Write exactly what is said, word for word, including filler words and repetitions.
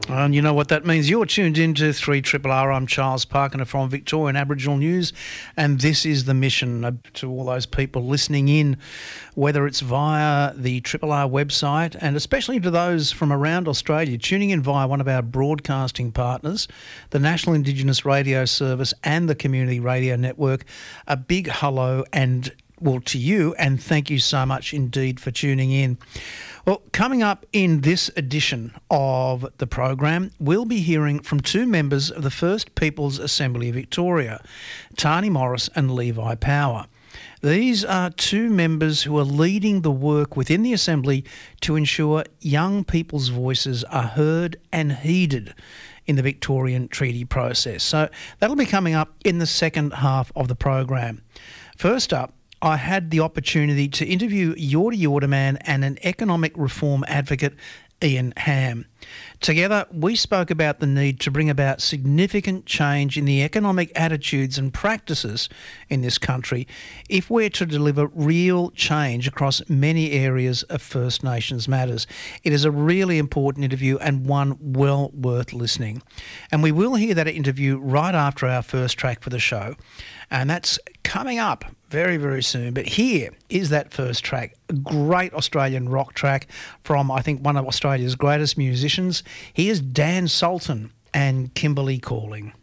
And you know what that means. You're tuned into three R R R. I'm Charles Parker from Victorian Aboriginal News, and this is the mission to all those people listening in, whether it's via the R R R website and especially to those from around Australia tuning in via one of our broadcasting partners, the National Indigenous Radio Service and the Community Radio Network. A big hello and well to you, and thank you so much indeed for tuning in. Well, coming up in this edition of the program, we'll be hearing from two members of the First Peoples Assembly of Victoria, Tani Morris and Levi Power. These are two members who are leading the work within the Assembly to ensure young people's voices are heard and heeded in the Victorian treaty process. So that'll be coming up in the second half of the program. First up, I had the opportunity to interview Yorta Yorta man and an economic reform advocate, Ian Ham. Together, we spoke about the need to bring about significant change in the economic attitudes and practices in this country if we're to deliver real change across many areas of First Nations matters. It is a really important interview and one well worth listening. And we will hear that interview right after our first track for the show. And that's coming up very, very soon. But here is that first track, a great Australian rock track from, I think, one of Australia's greatest musicians. Here's Dan Sultan and Kimberley Calling.